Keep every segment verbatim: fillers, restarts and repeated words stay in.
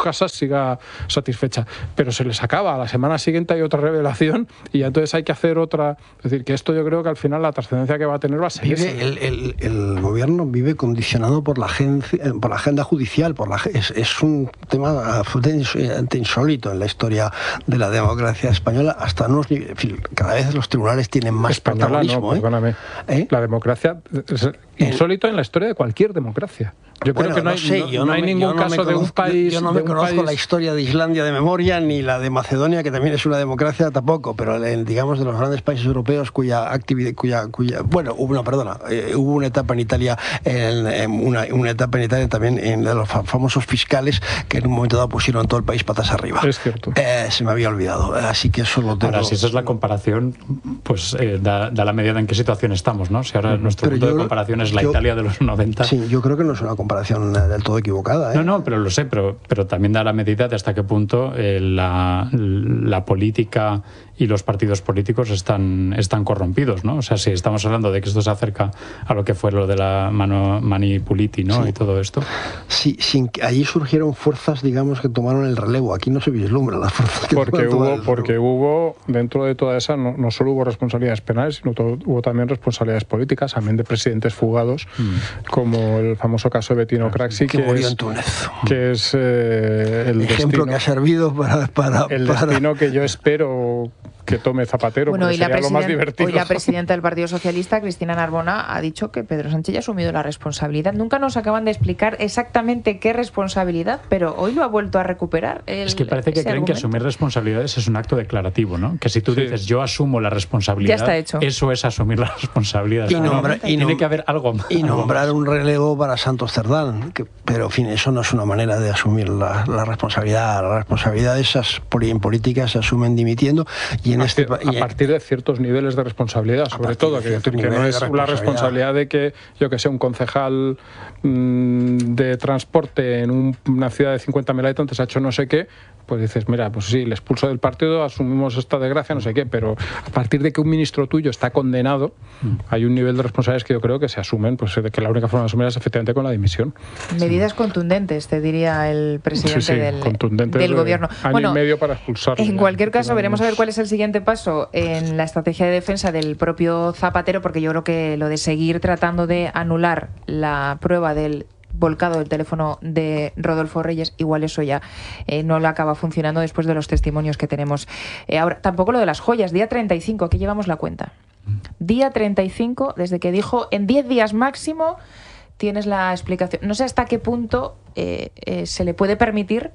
casa siga satisfecha. Pero se les acaba, a la semana siguiente hay otra revelación y entonces hay que hacer otra. Es decir, que esto yo creo que al final la trascendencia que va a tener va a ser vive, esa. El, el, el gobierno vive condicionado por la, agencia, por la agenda judicial, por la, es, es un tema absolutamente insólito en la historia de la democracia española, hasta unos niveles, cada vez los tribunales tienen más Española, protagonismo. No, perdóname. ¿Eh? La democracia es insólito en la historia de cualquier democracia. Yo bueno, creo que no hay, no sé, no, yo no no hay me, ningún yo no caso me de un conozco, país. Yo no me conozco país... la historia de Islandia de memoria, ni la de Macedonia, que también es una democracia, tampoco, pero en, digamos de los grandes países europeos cuya actividad, cuya, cuya, bueno, hubo, no, perdona, eh, hubo una etapa en Italia, en, en una, una etapa en Italia también en de los famosos fiscales que en un momento dado pusieron todo el país patas arriba. Es cierto. Eh, se me había olvidado, así que eso lo tengo. Ahora, si esa es la comparación, pues eh, da, da la medida de en qué situación estamos, ¿no? Si ahora uh-huh. nuestro pero punto yo, de comparación es la yo, Italia de los noventa. Sí, yo creo que no es una comparación del todo equivocada, ¿eh? No, no, pero lo sé, pero, pero también da la medida de hasta qué punto eh, la, la política y los partidos políticos están, están corrompidos, ¿no? O sea, si estamos hablando de que esto se acerca a lo que fue lo de la mano manipuliti, ¿no? Sí. Y todo esto. Sí, sin que allí surgieron fuerzas, digamos, que tomaron el relevo. Aquí no se vislumbra las fuerzas que porque hubo, el porque hubo, dentro de toda esa, no, no solo hubo responsabilidades penales, sino todo, hubo también responsabilidades políticas, también de presidentes fugados, mm. como el famoso caso de Bettino Craxi, que, que, murió es, en Túnez. que es eh, el ejemplo destino, que ha servido para... para el para... destino que yo espero que tome Zapatero, bueno, porque y la sería lo más divertido. Hoy la presidenta del Partido Socialista, Cristina Narbona, ha dicho que Pedro Sánchez ya ha asumido la responsabilidad. Nunca nos acaban de explicar exactamente qué responsabilidad, pero hoy lo ha vuelto a recuperar. El, es que parece que creen argumento. que asumir responsabilidades es un acto declarativo, ¿no? Que si tú sí. dices yo asumo la responsabilidad, ya está hecho. Eso es asumir la responsabilidad. Y, nombra, no, y tiene que haber algo más. Y nombrar un relevo para Santos Cerdán, que, pero en fin, eso no es una manera de asumir la, la responsabilidad. La responsabilidad de esas políticas se asumen dimitiendo y en a este país. A partir de ciertos niveles de responsabilidad, sobre todo, que, decir, que no es la responsabilidad de que, yo que sé, un concejal mmm, de transporte en un, una ciudad de cincuenta mil habitantes ha hecho no sé qué, pues dices, mira, pues sí, le expulso del partido, asumimos esta desgracia, no sé qué, pero a partir de que un ministro tuyo está condenado, mm. hay un nivel de responsabilidades que yo creo que se asumen, pues de que la única forma de asumir es efectivamente con la dimisión. Medidas sí. contundentes, te diría el presidente sí, sí, del, del gobierno. Año bueno, y medio para expulsarlo. En cualquier caso, veremos a ver cuál es el siguiente paso en la estrategia de defensa del propio Zapatero, porque yo creo que lo de seguir tratando de anular la prueba del volcado del teléfono de Rodolfo Reyes, igual eso ya eh, no lo acaba funcionando después de los testimonios que tenemos. Eh, ahora, tampoco lo de las joyas, día treinta y cinco, aquí llevamos la cuenta. Día treinta y cinco, desde que dijo en diez días máximo tienes la explicación. No sé hasta qué punto eh, eh, se le puede permitir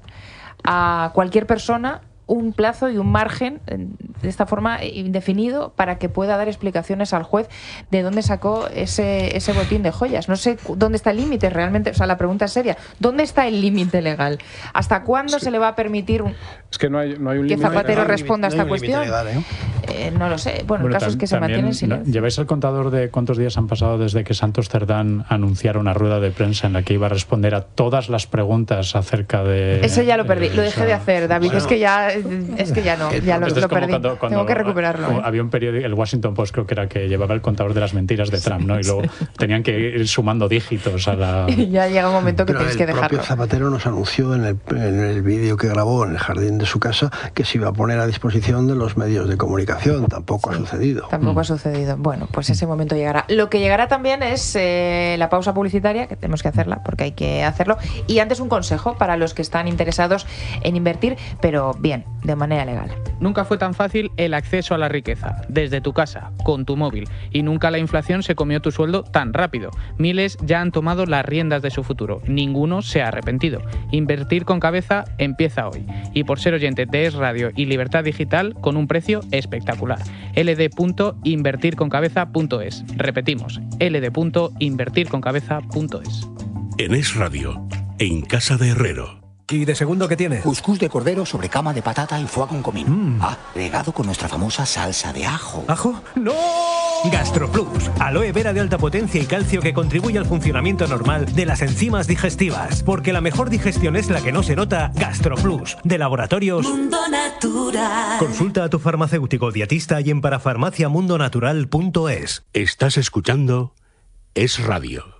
a cualquier persona un plazo y un margen de esta forma indefinido para que pueda dar explicaciones al juez de dónde sacó ese, ese botín de joyas. No sé dónde está el límite realmente, o sea, la pregunta es seria. ¿Dónde está el límite legal? ¿Hasta cuándo es que, se le va a permitir un, es que, no hay, no hay un que Zapatero legal, responda no a esta cuestión? Legal, ¿eh? Eh, no lo sé. Bueno, bueno el caso es que se mantiene en silencio. ¿Lleváis el contador de cuántos días han pasado desde que Santos Cerdán anunciara una rueda de prensa en la que iba a responder a todas las preguntas acerca de... Eso ya lo perdí, lo dejé de hacer, David. Bueno, es que ya es que ya no, ya lo, lo perdí. Cuando, cuando Tengo que recuperarlo. ¿eh? Había un periódico, el Washington Post creo que era, que llevaba el contador de las mentiras de Trump, ¿no? Y luego tenían que ir sumando dígitos a la... Y ya llega un momento que Pero tienes que dejarlo. El propio Zapatero nos anunció en el, en el vídeo que grabó en el jardín de su casa que se iba a poner a disposición de los medios de comunicación. Tampoco sí, ha sucedido. Tampoco mm. ha sucedido. Bueno, pues ese momento llegará. Lo que llegará también es eh, la pausa publicitaria, que tenemos que hacerla porque hay que hacerlo. Y antes un consejo para los que están interesados en invertir, pero bien, de manera legal. Nunca fue tan fácil el acceso a la riqueza, desde tu casa, con tu móvil, y nunca la inflación se comió tu sueldo tan rápido. Miles ya han tomado las riendas de su futuro, ninguno se ha arrepentido. Invertir con cabeza empieza hoy, y por ser oyente de Es Radio y Libertad Digital con un precio espectacular. elde punto invertir con cabeza punto es. Repetimos, elde punto invertir con cabeza punto es. En Es Radio, en Casa de Herrero. ¿Y de segundo qué tiene? Cuscús de cordero sobre cama de patata y foie con comino. Mm. Ah, regado con nuestra famosa salsa de ajo. ¿Ajo? ¡No! GastroPlus, aloe vera de alta potencia y calcio que contribuye al funcionamiento normal de las enzimas digestivas. Porque la mejor digestión es la que no se nota. GastroPlus, de Laboratorios Mundo Natural. Consulta a tu farmacéutico dietista y en parafarmacia mundo natural punto es. Estás escuchando Es Radio.